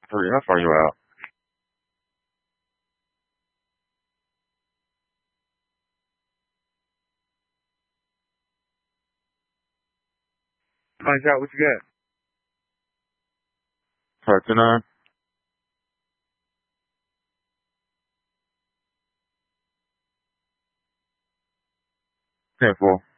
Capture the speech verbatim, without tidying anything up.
Sorry, how far are you out? Find out what you got. Sorry, two nine. Ten four.